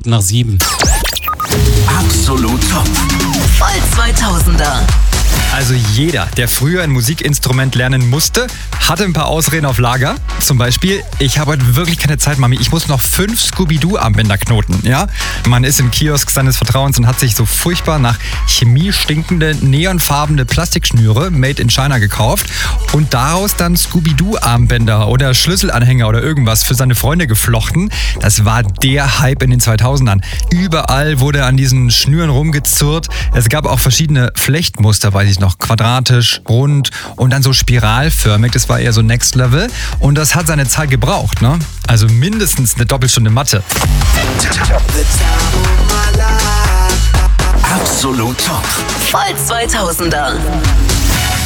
nach 7. Absolut Top. Voll 2000er. Also jeder, der früher ein Musikinstrument lernen musste, hatte ein paar Ausreden auf Lager. Zum Beispiel, ich habe heute wirklich keine Zeit, Mami. Ich muss noch 5 Scooby-Doo-Armbänder knoten. Ja? Man ist im Kiosk seines Vertrauens und hat sich so furchtbar nach Chemie stinkende, neonfarbene Plastikschnüre made in China gekauft und daraus dann Scooby-Doo-Armbänder oder Schlüsselanhänger oder irgendwas für seine Freunde geflochten. Das war der Hype in den 2000ern. Überall wurde an diesen Schnüren rumgezurrt. Es gab auch verschiedene Flechtmuster, weiß ich noch, quadratisch, rund und dann so spiralförmig. Das war eher so Next Level und das hat seine Zeit gebraucht, ne? Also mindestens eine Doppelstunde Mathe. Absolut Top. Voll 2000er.